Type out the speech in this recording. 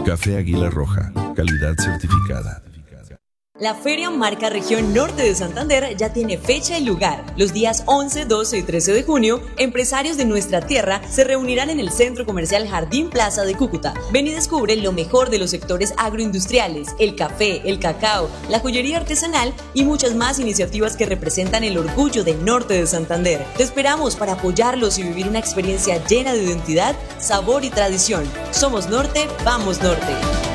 Café Águila Roja, calidad certificada. La Feria Marca Región Norte de Santander ya tiene fecha y lugar. Los días 11, 12 y 13 de junio, empresarios de nuestra tierra se reunirán en el Centro Comercial Jardín Plaza de Cúcuta. Ven y descubre lo mejor de los sectores agroindustriales, el café, el cacao, la joyería artesanal y muchas más iniciativas que representan el orgullo del norte de Santander. Te esperamos para apoyarlos y vivir una experiencia llena de identidad, sabor y tradición. Somos Norte, vamos Norte.